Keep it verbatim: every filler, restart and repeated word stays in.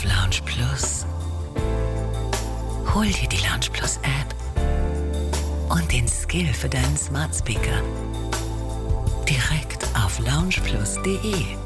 Lounge Plus. Hol dir die Lounge Plus App und den Skill für deinen Smart Speaker direkt auf lounge plus punkt de.